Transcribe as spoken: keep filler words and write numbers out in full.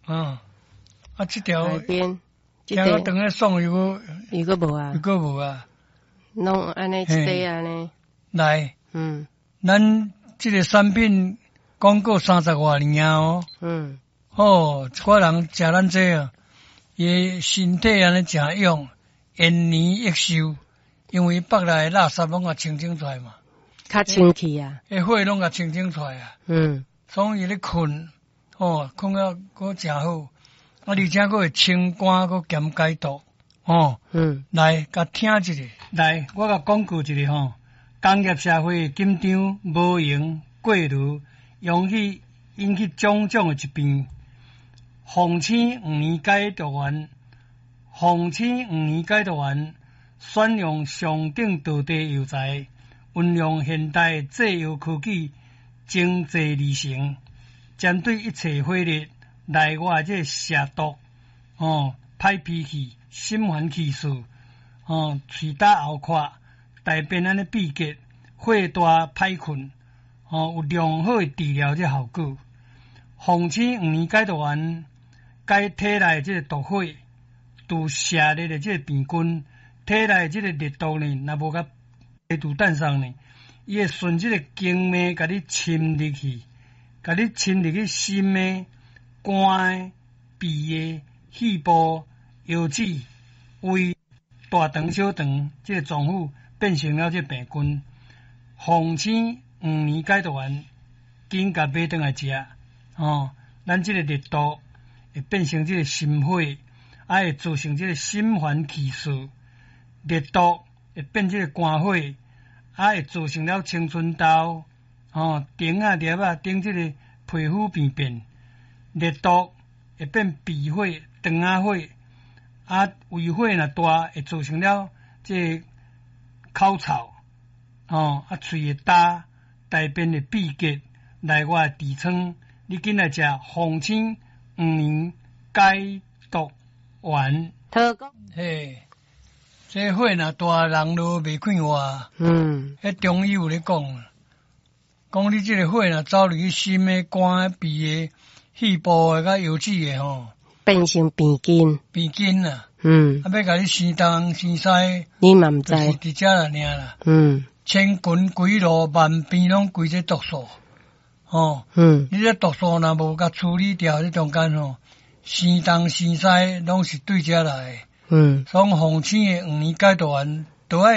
啊，啊，这条海边，这听我个等下送有个有个无啊有？个无啊？ 弄安尼一块安尼， 来， 嗯咱这个产品广告三十多年哦， 嗯， 哦，一寡人食咱这啊，伊身体安尼诚勇，延年益寿，因为腹内垃圾拢甲清清出来嘛， 较清气啊， 迄血拢甲清清出来啊， 嗯所以咧困，哦，困了佫诚好，啊，而且佫会清肝佫减解毒，哦。 嗯， 来，甲听一下。来，我甲广告一下吼。工业社会紧张、无闲、过劳，容易引起种种的疾病。红星五年解毒丸，红星五年解毒丸，选用上等道地药材，运用现代制药科技，精制而成，针对一切火热、内外这蛇毒、哦、歹脾气、心烦气躁。哦，气打后垮，大便安尼闭结，血大歹困，哦，有良好的治疗这效果。红星五年解毒丸解体内这个毒火，除射热的这个病菌，体内这个热毒呢，若无甲排除诞生呢，伊会顺这个经脉甲你侵入去，甲你侵入去心的、肝的、鼻的、肺部、腰子、胃。大肠、小肠，这个脏腑变成了这病菌。红星五年解毒丸，紧甲买转来食。哦，咱这个热毒会变成这个心火，啊会造成这个心烦气躁。热毒会变这个肝火，啊会造成了青春痘。哦，顶啊、粒啊、顶这个皮肤病变。热毒会变鼻火、肠仔火。啊，胃火若大，会造成了这口臭，哦，啊，喙会焦，大便会闭结，内外痔疮。你紧来食红星五年解毒丸。 特讲， 嘿，这火若大，人都袂快活。 嗯， 迄中医有咧讲，讲你这个火若走入去心的、肝的、鼻的、肺部的、甲腰子的吼。 变成病菌， 病菌啊， 嗯， 啊，要甲你生东生西， 你嘛毋知， 就是伫遮啦尔啦。 嗯千群归路，万变拢归这毒素，哦， 嗯， 你这毒素若无甲处理掉，这中间吼，生东生西拢是对遮来的。 嗯。 所以红星的五年解毒丸，都爱